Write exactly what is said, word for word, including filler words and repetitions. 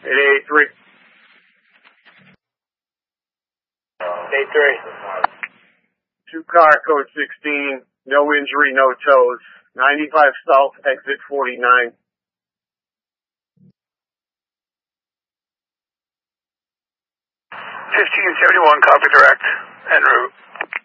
eight eighty-three. eight three. Two car, code sixteen, no injury, no tows. ninety-five South, exit forty-nine. fifteen seventy-one, copy direct, en route.